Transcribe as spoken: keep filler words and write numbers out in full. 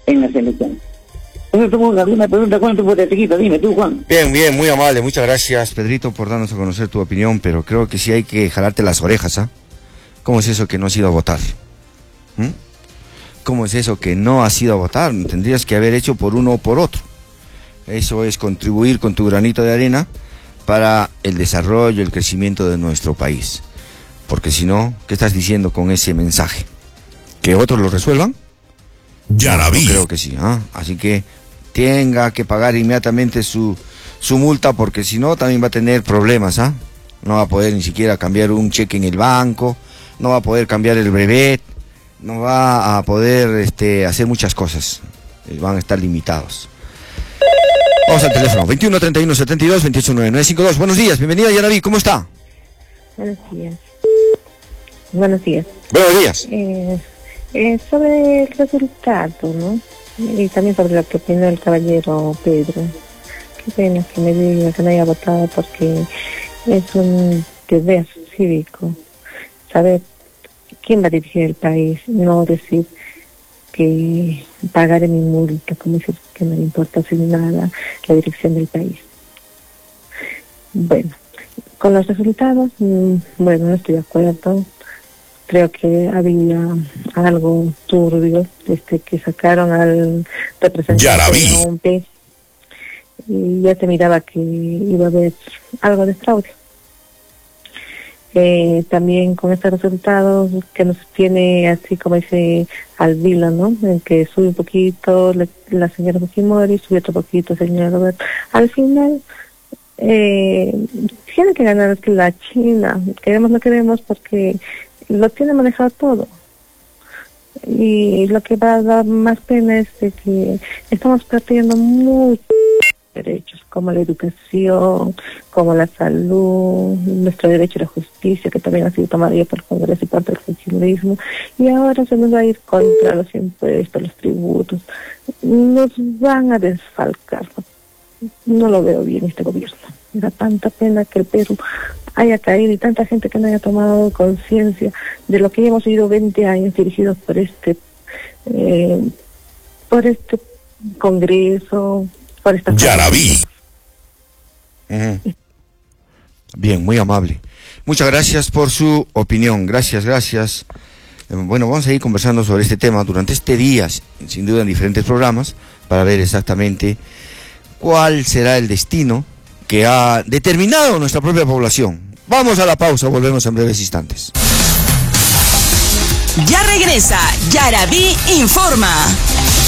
en las elecciones. Entonces, tengo una pregunta, ¿cuánto por chiquito? Dime tú, Juan. Bien, bien, muy amable. Muchas gracias, Pedrito, por darnos a conocer tu opinión, pero creo que sí hay que jalarte las orejas, ¿ah? ¿Cómo es eso que no has ido a votar? ¿Mm? ¿Cómo es eso que no has ido a votar? Tendrías que haber hecho por uno o por otro. Eso es contribuir con tu granito de arena para el desarrollo, el crecimiento de nuestro país. Porque si no, ¿qué estás diciendo con ese mensaje? ¿Que otros lo resuelvan? Ya la vi. No, creo que sí, ¿ah? Así que tenga que pagar inmediatamente su, su multa, porque si no también va a tener problemas, ¿ah? No va a poder ni siquiera cambiar un cheque en el banco, no va a poder cambiar el brevet, no va a poder este, hacer muchas cosas, van a estar limitados. Vamos al teléfono, veintiuno treinta y uno setenta y dos veintiocho noventa y nueve cincuenta y dos. Buenos días, bienvenida Yaraví, ¿cómo está? Buenos días. Buenos días. Buenos días. Eh, eh, sobre el resultado, ¿no? Y también sobre lo que opinó el caballero Pedro. Qué pena que me diga que no haya votado, porque es un deber cívico saber quién va a dirigir el país, no decir que pagaré mi multa, como dice que no le importa sin nada la dirección del país. Bueno, con los resultados, mmm, bueno, no estoy de acuerdo. Creo que había algo turbio desde que sacaron al representante de O M P, y ya se miraba que iba a haber algo de fraude. Eh, también con estos resultados que nos tiene así como dice al vilo, ¿no? En que sube un poquito la, la señora Fujimori, sube otro poquito el señor Roberto. Al final eh, tiene que ganar que la China, queremos lo que queremos, porque lo tiene manejado todo. Y lo que va a dar más pena es de que estamos perdiendo muchos derechos, como la educación, como la salud, nuestro derecho a la justicia, que también ha sido tomado ya por el Congreso y parte del funcionalismo, y ahora se nos va a ir contra los impuestos, los tributos, nos van a desfalcar. No lo veo bien este gobierno. Me da tanta pena que el Perú haya caído y tanta gente que no haya tomado conciencia de lo que hemos vivido veinte años dirigidos por este eh, por este Congreso, por esta... Ya la vi. Uh-huh. Bien, muy amable. Muchas gracias por su opinión. Gracias, gracias. Eh, bueno, vamos a ir conversando sobre este tema durante este día, sin duda en diferentes programas, para ver exactamente cuál será el destino que ha determinado nuestra propia población. Vamos a la pausa, volvemos en breves instantes. Ya regresa Yaraví Informa.